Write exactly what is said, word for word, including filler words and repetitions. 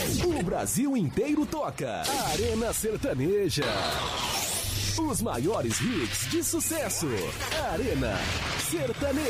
O Brasil inteiro toca. Arena Sertaneja. Os maiores hits de sucesso. Arena Sertaneja.